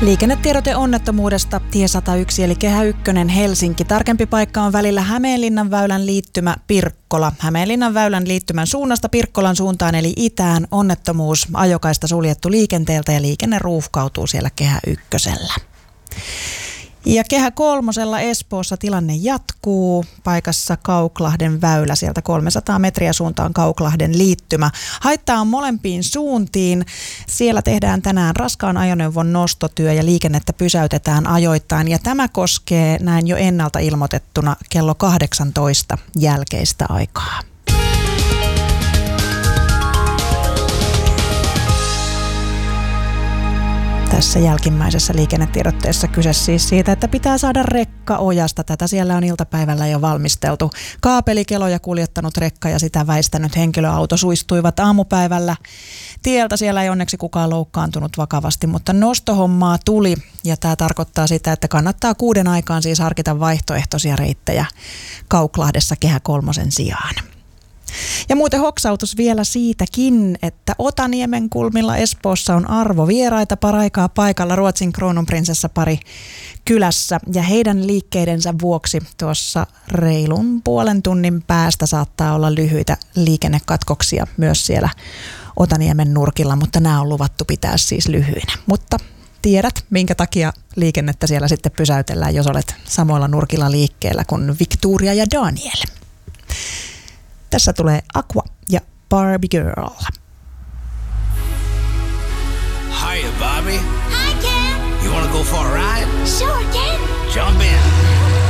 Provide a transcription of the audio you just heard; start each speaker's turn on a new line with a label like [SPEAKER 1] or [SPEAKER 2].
[SPEAKER 1] Liikennetiedote onnettomuudesta tie 101 eli Kehä 1 Helsinki. Tarkempi paikka on välillä Hämeenlinnan väylän liittymä Pirkkola. Hämeenlinnan väylän liittymän suunnasta Pirkkolan suuntaan eli itään onnettomuus. Ajokaista suljettu liikenteeltä ja liikenne ruuhkautuu siellä Kehä 1. Ja Kehä 3 Espoossa tilanne jatkuu. Paikassa Kauklahden väylä, sieltä 300 metriä suuntaan Kauklahden liittymä. Haittaa on molempiin suuntiin. Siellä tehdään tänään raskaan ajoneuvon nostotyö ja liikennettä pysäytetään ajoittain. Ja tämä koskee näin jo ennalta ilmoitettuna kello 18 jälkeistä aikaa. Tässä jälkimmäisessä liikennetiedotteessa kyse siis siitä, että pitää saada rekka ojasta. Tätä siellä on iltapäivällä jo valmisteltu. Kaapelikeloja kuljettanut rekka ja sitä väistänyt henkilöauto suistuivat aamupäivällä tieltä. Siellä ei onneksi kukaan loukkaantunut vakavasti, mutta nostohommaa tuli. Ja tämä tarkoittaa sitä, että kannattaa 6 aikaan siis harkita vaihtoehtoisia reittejä Kauklahdessa Kehä 3 sijaan. Ja muuten hoksautus vielä siitäkin, että Otaniemen kulmilla Espoossa on arvovieraita paraikaa paikalla Ruotsin kruununprinsessapari kylässä. Ja heidän liikkeidensä vuoksi tuossa reilun puolen tunnin päästä saattaa olla lyhyitä liikennekatkoksia myös siellä Otaniemen nurkilla, mutta nämä on luvattu pitää siis lyhyinä. Mutta tiedät, minkä takia liikennettä siellä sitten pysäytellään, jos olet samoilla nurkilla liikkeellä kuin Victoria ja Daniel. Tässä tulee Aqua ja Barbie Girl.
[SPEAKER 2] Hiya, Bobby.
[SPEAKER 3] Hi, Ken.
[SPEAKER 2] You wanna go for a ride?
[SPEAKER 3] Sure, Ken.
[SPEAKER 2] Jump in.